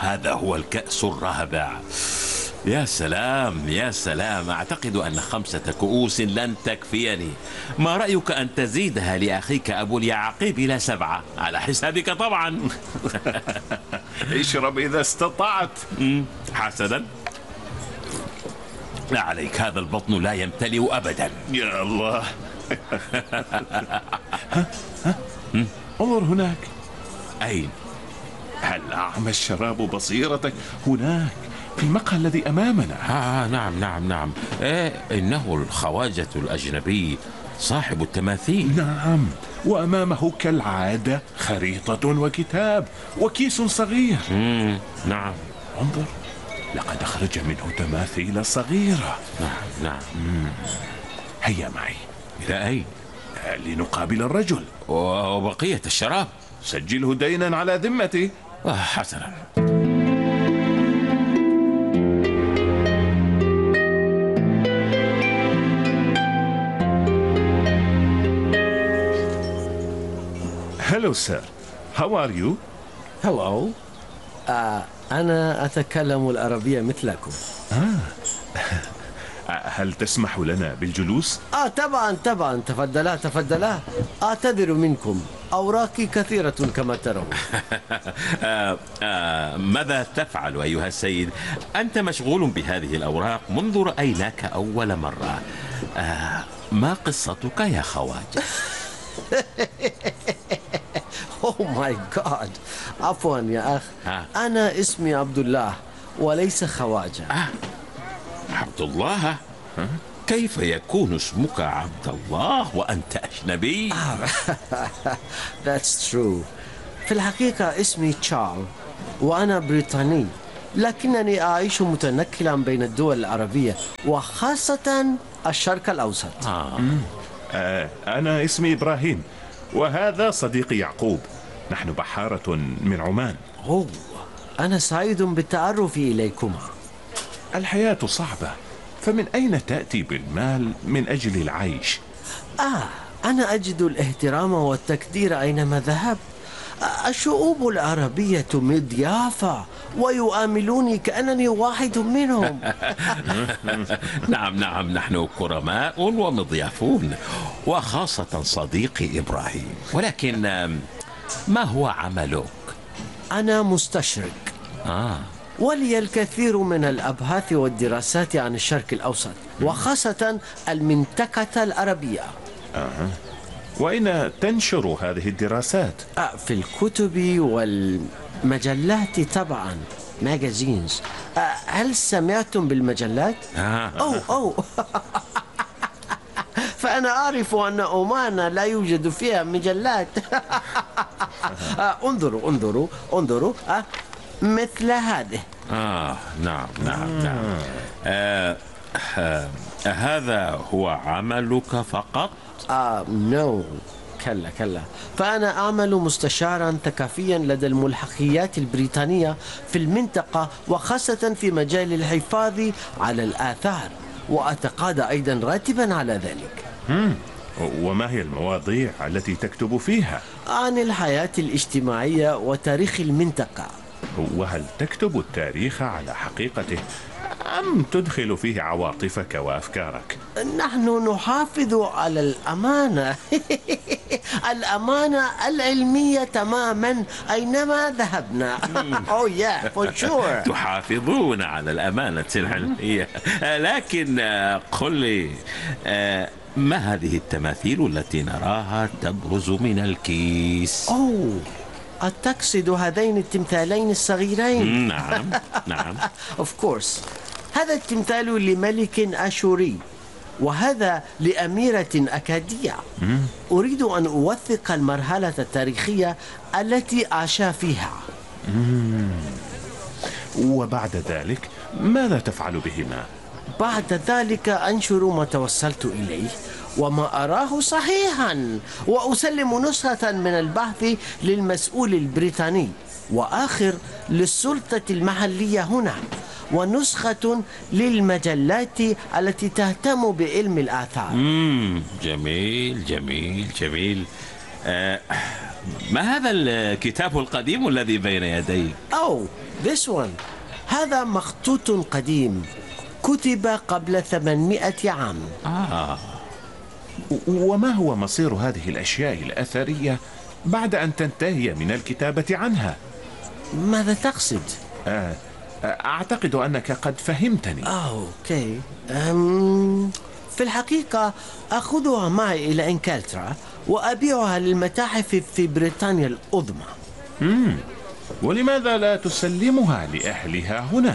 هذا هو الكأس الرابع. يا سلام يا سلام، أعتقد أن 5 كؤوس لن تكفيني. ما رأيك أن تزيدها لأخيك أبو اليعقيب إلى 7 على حسابك طبعا؟ اشرب إذا استطعت. حسنا، لا عليك، هذا البطن لا يمتلئ أبدا. يا الله. انظر هناك. أين؟ هل أعمى الشراب بصيرتك؟ هناك في المقهى الذي أمامنا. نعم نعم نعم. إنه الخواجة الأجنبي صاحب التماثيل. نعم، وأمامه كالعادة خريطة وكتاب وكيس صغير. نعم. انظر، لقد أخرج منه تماثيل صغيرة. نعم نعم. هيا معي. إلى أين؟ لنقابل الرجل. وبقية الشراب سجله دينا على ذمتي. حسنا. Hello sir, how are you? Hello. أنا أتكلم العربية مثلكم. هل تسمح لنا بالجلوس؟ طبعا تفضلا. أعتذر منكم، أوراقي كثيرة كما ترون. ماذا تفعل أيها السيد؟ أنت مشغول بهذه الأوراق منذ رأيناك أول مرة. ما قصتك يا خواجة؟ أوه ماي جاد، عفوا يا أخ. أنا اسمي عبد الله وليس خواجة. عبد الله؟ كيف يكون اسمك عبد الله وأنت أجنبي؟ That's true. في الحقيقة اسمي تشارل وأنا بريطاني، لكنني أعيش متنقلا بين الدول العربية وخاصة الشرق الأوسط. أنا اسمي إبراهيم وهذا صديقي يعقوب. نحن بحارة من عمان. أنا سعيد بالتعرف إليكما. الحياة صعبة، فمن أين تأتي بالمال من أجل العيش؟ أنا أجد الاحترام والتقدير أينما ذهب. الشعوب العربية مضيافة ويؤاملوني كأنني واحد منهم. نعم، نحن كرماء ومضيافون، وخاصة صديقي إبراهيم. ولكن ما هو عملك؟ أنا مستشرق. ولي الكثير من الأبحاث والدراسات عن الشرق الأوسط وخاصة المنطقة العربية. وأين تنشر هذه الدراسات؟ في الكتب والمجلات طبعا، ماجازينز. هل سمعتم بالمجلات؟ أوه فأنا أعرف أن عمان لا يوجد فيها مجلات. انظروا مثل هذه. نعم. هذا هو عملك فقط؟ نو، كلا. فأنا أعمل مستشارا ثقافيا لدى الملحقيات البريطانية في المنطقة وخاصة في مجال الحفاظ على الآثار، وأتقاضى أيضا راتبا على ذلك. وما هي المواضيع التي تكتب فيها؟ عن الحياة الاجتماعية وتاريخ المنطقة. وهل تكتب التاريخ على حقيقته أم تدخل فيه عواطفك وأفكارك؟ نحن نحافظ على الأمانة. الأمانة العلمية تماما أينما ذهبنا. for sure. تحافظون على الأمانة العلمية. لكن قل لي، ما هذه التماثيل التي نراها تبرز من الكيس؟ أتقصد هذين التمثالين الصغيرين؟ نعم. Of course. هذا التمثال لملك أشوري وهذا لأميرة أكادية. أريد أن أوثق المرحلة التاريخية التي عاش فيها. وبعد ذلك ماذا تفعل بهما؟ بعد ذلك أنشر ما توصلت إليه وما أراه صحيحا، وأسلم نسخة من البحث للمسؤول البريطاني وآخر للسلطة المحلية هنا، ونسخة للمجلات التي تهتم بعلم الآثار. جميل. ما هذا الكتاب القديم الذي بين يديك؟ أو this one. هذا مخطوط قديم كتب قبل 800 عام. وما هو مصير هذه الأشياء الأثرية بعد أن تنتهي من الكتابة عنها؟ ماذا تقصد؟ أعتقد أنك قد فهمتني. أوكي. في الحقيقة أخذها معي إلى إنجلترا وأبيعها للمتاحف في بريطانيا العظمى. ولماذا لا تسلمها لأهلها هنا؟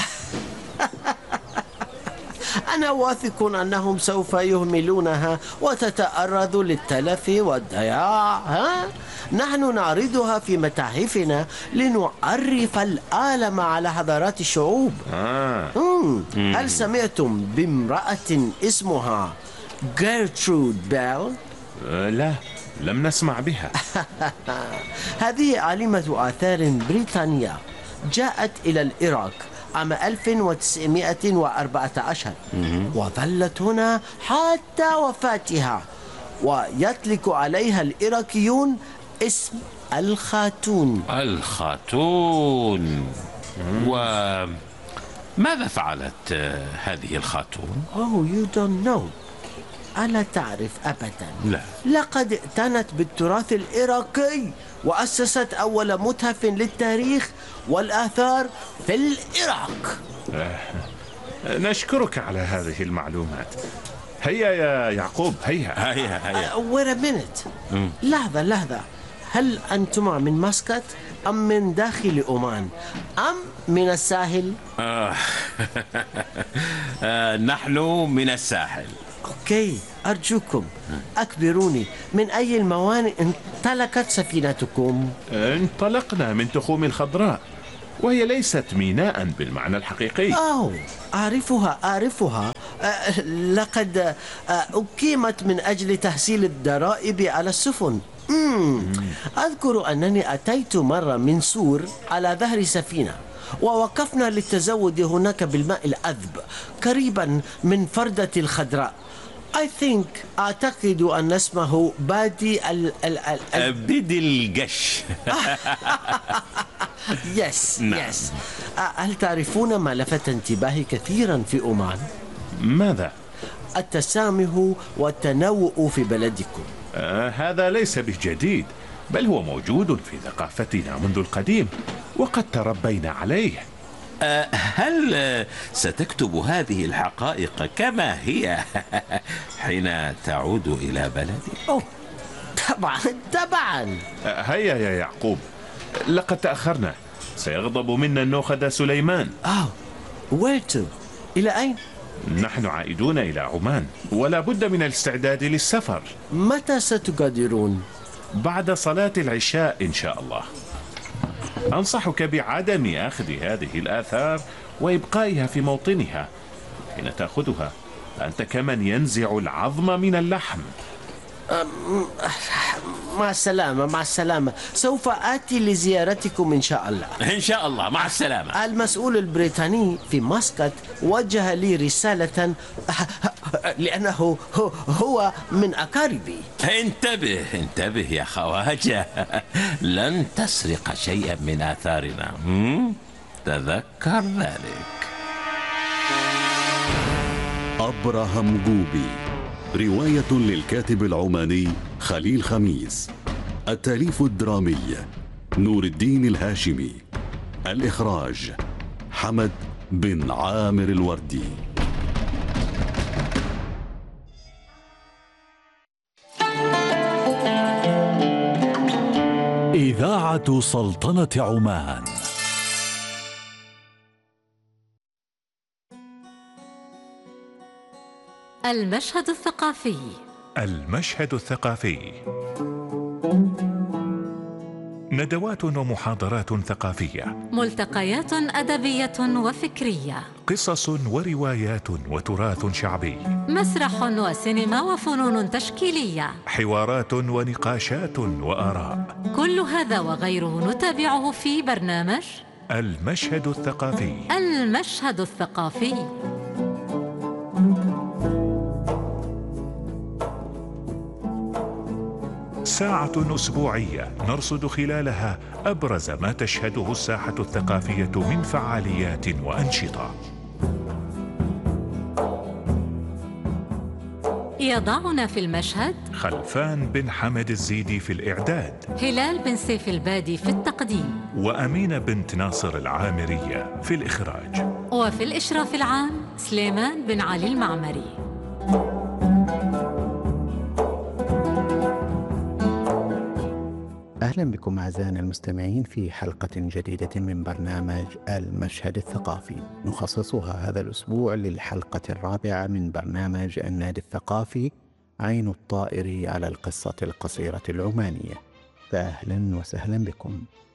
أنا واثق أنهم سوف يهملونها وتتعرض للتلف والضياع. نحن نعرضها في متاحفنا لنعرف العالم على حضارات الشعوب. هل سمعتم بامرأة اسمها جيرترود بيل؟ لا، لم نسمع بها. هذه عالمة آثار بريطانية جاءت إلى العراق عام 1914 وظلت هنا حتى وفاتها، ويطلق عليها العراقيون اسم الخاتون. الخاتون. وماذا فعلت هذه الخاتون؟ you don't know. ألا تعرف أبدا. لا. لقد اعتنت بالتراث العراقي وأسست أول متحف للتاريخ والآثار في العراق. نشكرك على هذه المعلومات. هيا يا يعقوب، هيا. wait a minute. لحظة. هل أنتما من مسقط أم من داخل عمان أم من الساحل؟ نحن من الساحل. أوكي، أرجوكم أخبروني من أي الموانئ انطلقت سفينتكم؟ انطلقنا من تخوم الخضراء، وهي ليست ميناء بالمعنى الحقيقي. أعرفها. لقد أقيمت من أجل تحصيل الضرائب على السفن. أذكر أنني أتيت مرة من سور على ظهر سفينة، ووقفنا للتزود هناك بالماء العذب قريبا من فردة الخضراء. أعتقد أن اسمه بادي بدي القش. يس. هل تعرفون ما لفت انتباهي كثيرا في عمان؟ ماذا؟ التسامح والتنوع في بلدكم. هذا ليس بجديد، بل هو موجود في ثقافتنا منذ القديم وقد تربينا عليه. هل ستكتب هذه الحقائق كما هي حين تعود إلى بلدك؟ طبعا. هيا يا يعقوب، لقد تأخرنا. سيغضب منا النوخد سليمان. where to؟ إلى أين؟ نحن عائدون إلى عمان، ولا بد من الاستعداد للسفر. متى ستغادرون؟ بعد صلاة العشاء إن شاء الله. أنصحك بعدم أخذ هذه الآثار وإبقائها في موطنها. حين تأخذها أنت كمن ينزع العظم من اللحم. مع السلامة. سوف آتي لزيارتكم إن شاء الله. إن شاء الله، مع السلامة. المسؤول البريطاني في مسقط وجه لي رسالة لأنه هو من أقاربي. انتبه يا خواجة، لن تسرق شيئا من آثارنا. تذكر ذلك. أبراهام جوبي، رواية للكاتب العماني خليل خميس، التأليف الدرامي نور الدين الهاشمي، الإخراج حمد بن عامر الوردي. إذاعة سلطنة عمان. المشهد الثقافي. المشهد الثقافي، ندوات ومحاضرات ثقافية، ملتقيات أدبية وفكرية، قصص وروايات وتراث شعبي، مسرح وسينما وفنون تشكيلية، حوارات ونقاشات وآراء. كل هذا وغيره نتابعه في برنامج المشهد الثقافي. المشهد الثقافي. ساعة أسبوعية نرصد خلالها أبرز ما تشهده الساحة الثقافية من فعاليات وأنشطة. يضعنا في المشهد خلفان بن حمد الزيدي في الإعداد، هلال بن سيف البادي في التقديم، وأمينة بنت ناصر العامرية في الإخراج، وفي الإشراف العام سليمان بن علي المعمري. أهلا بكم أعزائنا المستمعين في حلقة جديدة من برنامج المشهد الثقافي، نخصصها هذا الأسبوع للحلقة الرابعة من برنامج النادي الثقافي عين الطائر على القصة القصيرة العمانية. فأهلا وسهلا بكم.